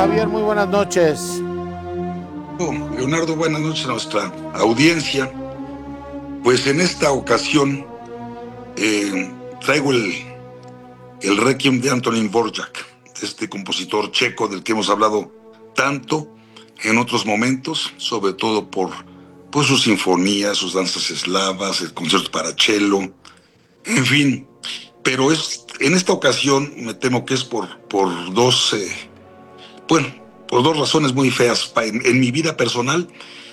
Javier, muy buenas noches. Leonardo, buenas noches a nuestra audiencia. Pues en esta ocasión traigo el Requiem de Antonín Dvořák, este compositor checo del que hemos hablado tanto en otros momentos, sobre todo por pues, sus sinfonías, sus danzas eslavas, el concierto para cello, en fin. Pero en esta ocasión me temo que es por dos razones muy feas. En mi vida personal,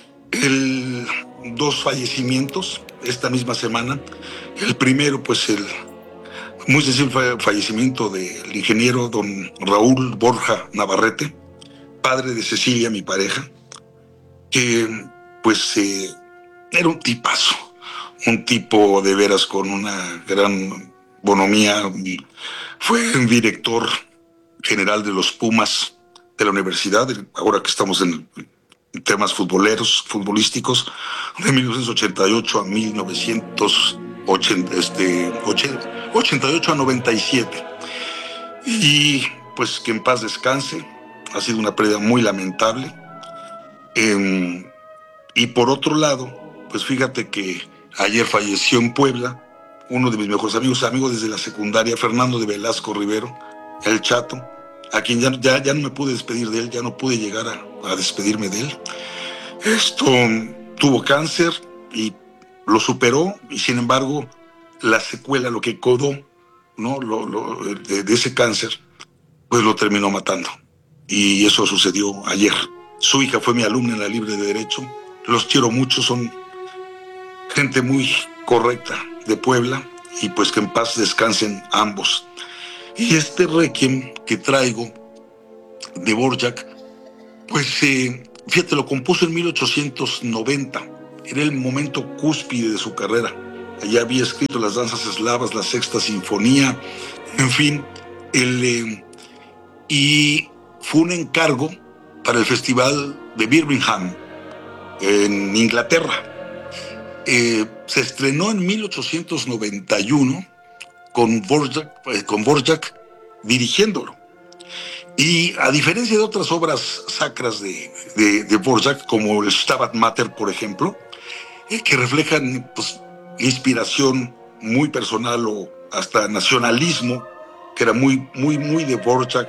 dos fallecimientos esta misma semana. El primero, pues el muy sensible fallecimiento del ingeniero don Raúl Borja Navarrete, padre de Cecilia, mi pareja, que pues era un tipazo, un tipo de veras con una gran bonomía. Fue un director general de los Pumas de la universidad, ahora que estamos en temas futbolísticos, de 1988 a 1988 a 97. Y pues que en paz descanse, ha sido una pérdida muy lamentable. Y por otro lado, pues fíjate que ayer falleció en Puebla uno de mis mejores amigos desde la secundaria, Fernando de Velasco Rivero, el Chato, a quien ya no me pude despedir de él, ya no pude llegar a despedirme de él. Tuvo cáncer y lo superó, y sin embargo la secuela, lo que quedó, ¿no? de ese cáncer, pues lo terminó matando. Y eso sucedió ayer. Su hija fue mi alumna en la Libre de Derecho. Los quiero mucho, son gente muy correcta de Puebla, y pues que en paz descansen ambos. Y este Requiem que traigo de Dvořák, pues fíjate, lo compuso en 1890. Era el momento cúspide de su carrera. Allá había escrito las danzas eslavas, la Sexta Sinfonía, en fin. Y fue un encargo para el Festival de Birmingham, en Inglaterra. Se estrenó en 1891 con Dvořák dirigiéndolo. Y a diferencia de otras obras sacras de Dvořák, como el Stabat Mater, por ejemplo, que reflejan pues, inspiración muy personal o hasta nacionalismo, que era muy de Dvořák,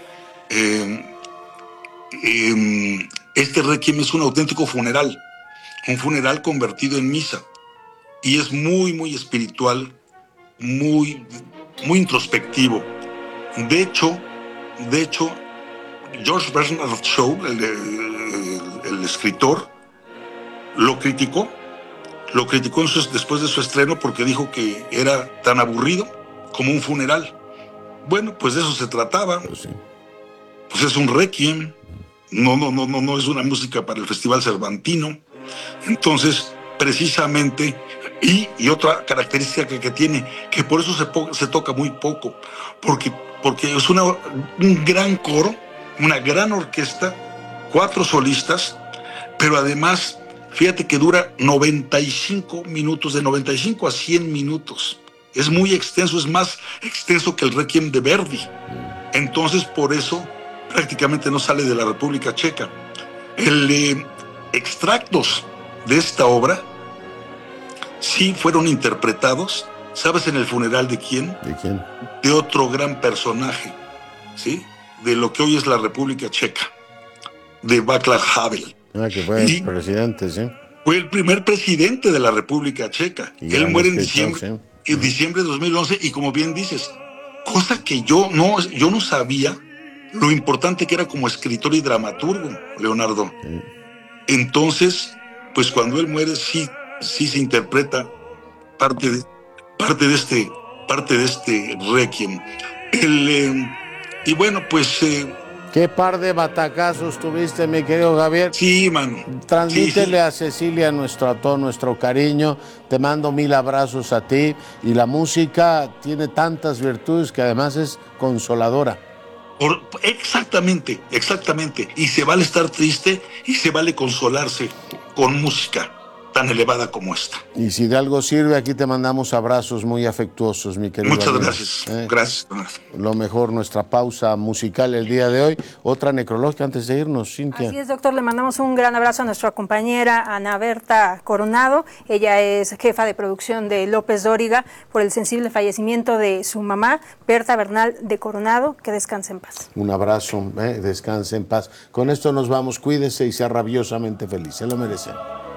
este Requiem es un auténtico funeral, un funeral convertido en misa, y es muy espiritual, muy introspectivo. De hecho, George Bernard Shaw, el escritor, lo criticó después de su estreno, porque dijo que era tan aburrido como un funeral. Bueno, pues de eso se trataba. Pues es un Requiem, no es una música para el Festival Cervantino. Entonces, precisamente, y otra característica que tiene, que por eso se toca muy poco, porque es un gran coro, una gran orquesta, 4 solistas, pero además, fíjate que dura 95 minutos, de 95 a 100 minutos. Es muy extenso, es más extenso que el Requiem de Verdi. Entonces, por eso, prácticamente no sale de la República Checa. Extractos de esta obra sí fueron interpretados. ¿Sabes en el funeral de quién? ¿De quién? De otro gran personaje, ¿sí? De lo que hoy es la República Checa, de Václav Havel. Que fue el presidente, sí. Fue el primer presidente de la República Checa. Él muere en diciembre, sí. En diciembre de 2011, y como bien dices, cosa que yo no sabía lo importante que era como escritor y dramaturgo, Leonardo. Sí. Entonces, pues cuando él muere sí se interpreta parte de este Requiem. Y bueno, pues qué par de batacazos tuviste, mi querido Javier. Sí, mano. Transmítele a Cecilia todo nuestro cariño. Te mando 1000 abrazos a ti. Y la música tiene tantas virtudes que además es consoladora. Exactamente. Y se vale estar triste y se vale consolarse con música. tan elevada como esta. Y si de algo sirve, aquí te mandamos abrazos muy afectuosos, mi querido. Muchas amigo. gracias. Gracias, Leonardo. Lo mejor, nuestra pausa musical el día de hoy. Otra necrológica antes de irnos, Cintia. Así es, doctor. Le mandamos un gran abrazo a nuestra compañera Ana Berta Coronado. Ella es jefa de producción de López Dóriga por el sensible fallecimiento de su mamá, Berta Bernal de Coronado. Que descanse en paz. Un abrazo, descanse en paz. Con esto nos vamos. Cuídese y sea rabiosamente feliz. Se lo merecen.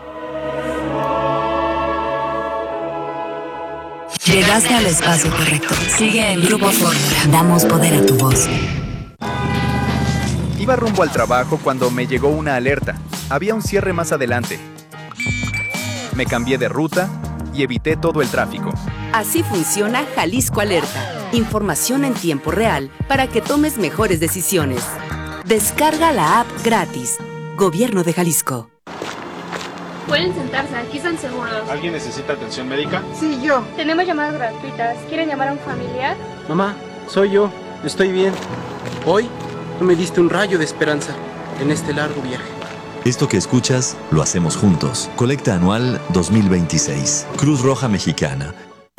Llegaste al espacio correcto. Sigue el Grupo Fórmula. Damos poder a tu voz. Iba rumbo al trabajo cuando me llegó una alerta. Había un cierre más adelante. Me cambié de ruta y evité todo el tráfico. Así funciona Jalisco Alerta. Información en tiempo real para que tomes mejores decisiones. Descarga la app gratis. Gobierno de Jalisco. Pueden sentarse, aquí están seguros. ¿Alguien necesita atención médica? Sí, yo. Tenemos llamadas gratuitas. ¿Quieren llamar a un familiar? Mamá, soy yo. Estoy bien. Hoy tú me diste un rayo de esperanza en este largo viaje. Esto que escuchas, lo hacemos juntos. Colecta anual 2026. Cruz Roja Mexicana.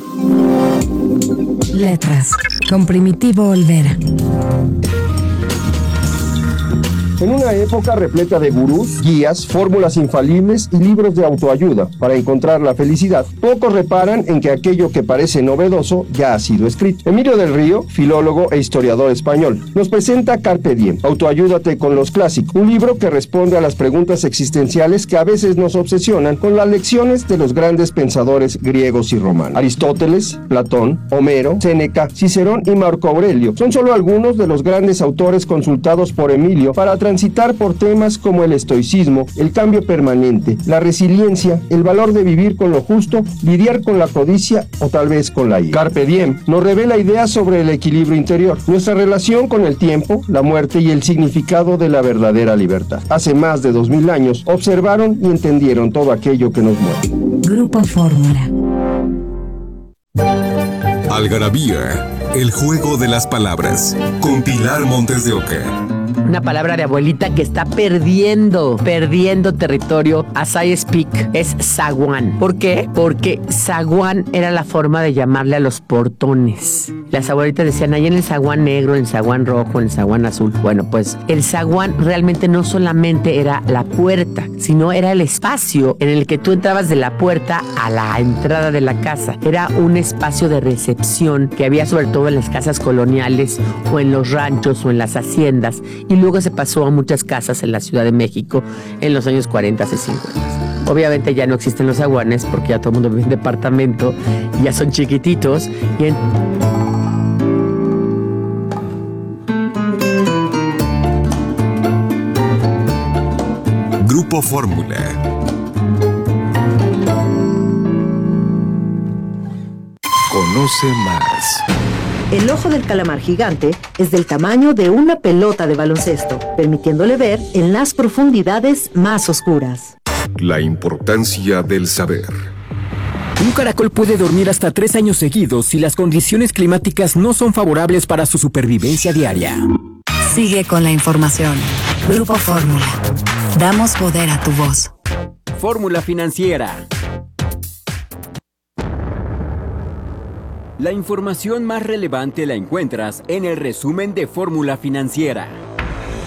Letras. Con Primitivo Olvera. En una época repleta de gurús, guías, fórmulas infalibles y libros de autoayuda para encontrar la felicidad, pocos reparan en que aquello que parece novedoso ya ha sido escrito. Emilio del Río, filólogo e historiador español, nos presenta Carpe Diem, Autoayúdate con los clásicos, un libro que responde a las preguntas existenciales que a veces nos obsesionan con las lecciones de los grandes pensadores griegos y romanos. Aristóteles, Platón, Homero, Séneca, Cicerón y Marco Aurelio son solo algunos de los grandes autores consultados por Emilio para transitar por temas como el estoicismo, el cambio permanente, la resiliencia, el valor de vivir con lo justo, lidiar con la codicia o tal vez con la ira. Carpe Diem nos revela ideas sobre el equilibrio interior, nuestra relación con el tiempo, la muerte y el significado de la verdadera libertad. Hace más de 2000 años observaron y entendieron todo aquello que nos mueve. Grupo Fórmula. Algarabía, el juego de las palabras, con Pilar Montes de Oca. Una palabra de abuelita que está perdiendo territorio as I speak es zaguán. ¿Por qué? Porque zaguán era la forma de llamarle a los portones. Las abuelitas decían, ahí en el zaguán negro, en el zaguán rojo, en el zaguán azul. Bueno, pues el zaguán realmente no solamente era la puerta, sino era el espacio en el que tú entrabas de la puerta a la entrada de la casa. Era un espacio de recepción que había sobre todo en las casas coloniales o en los ranchos o en las haciendas. Y luego se pasó a muchas casas en la Ciudad de México en los años 40 y 50. Obviamente ya no existen los zaguanes porque ya todo el mundo vive en departamento, ya son chiquititos. Grupo Fórmula. Conoce más. El ojo del calamar gigante es del tamaño de una pelota de baloncesto, permitiéndole ver en las profundidades más oscuras. La importancia del saber. Un caracol puede dormir hasta 3 años seguidos si las condiciones climáticas no son favorables para su supervivencia diaria. Sigue con la información. Grupo Fórmula. Damos poder a tu voz. Fórmula Financiera. La información más relevante la encuentras en el resumen de Fórmula Financiera.